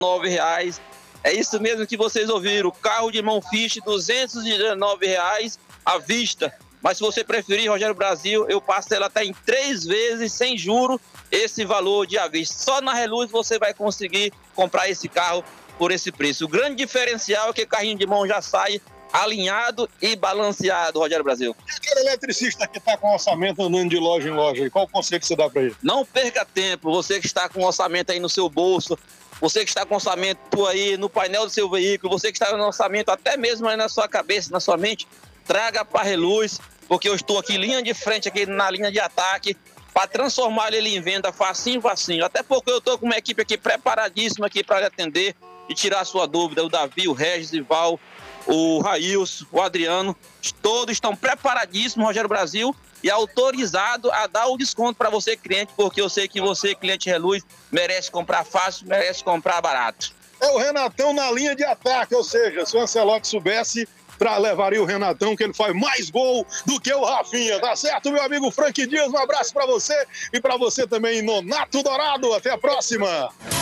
R$219. É isso mesmo que vocês ouviram. Carro de mão Fiat, R$219 à vista. Mas se você preferir, Rogério Brasil, eu parcelo até em 3 vezes, sem juro, esse valor de à vista. Só na Reluz você vai conseguir comprar esse carro por esse preço. O grande diferencial é que o carrinho de mão já sai alinhado e balanceado, Rogério Brasil. E aquele eletricista que está com orçamento andando de loja em loja, qual o conselho que você dá para ele? Não perca tempo, você que está com orçamento aí no seu bolso, você que está com orçamento aí no painel do seu veículo, você que está com orçamento até mesmo aí na sua cabeça, na sua mente, traga para a Reluz, porque eu estou aqui linha de frente, aqui na linha de ataque, para transformar ele em venda facinho. Até porque eu estou com uma equipe aqui preparadíssima aqui para lhe atender e tirar a sua dúvida. O Davi, o Regis, o Val, o Railson, o Adriano, todos estão preparadíssimos, Rogério Brasil, e autorizados a dar o desconto para você, cliente, porque eu sei que você, cliente Reluz, merece comprar fácil, merece comprar barato. É o Renatão na linha de ataque, ou seja, se o Ancelotti soubesse, levaria o Renatão, que ele faz mais gol do que o Rafinha, tá certo, meu amigo Frank Dias? Um abraço para você e para você também, Nonato Dourado. Até a próxima!